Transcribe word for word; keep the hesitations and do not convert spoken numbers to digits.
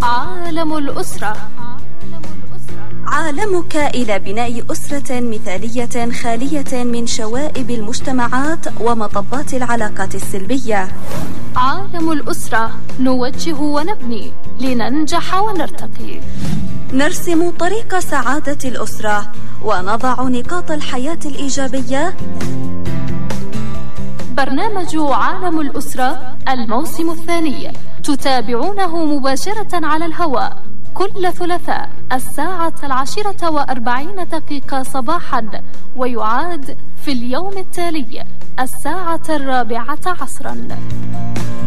عالم الأسرة. عالمك إلى بناء أسرة مثالية خالية من شوائب المجتمعات ومطبات العلاقات السلبية. عالم الأسرة، نوجه ونبني لننجح ونرتقي. نرسم طريق سعادة الأسرة ونضع نقاط الحياة الإيجابية. برنامج عالم الأسرة الموسم الثاني تتابعونه مباشرة على الهواء كل ثلاثاء الساعة العاشرة وأربعين دقيقة صباحا، ويعاد في اليوم التالي الساعة الرابعة عصرا.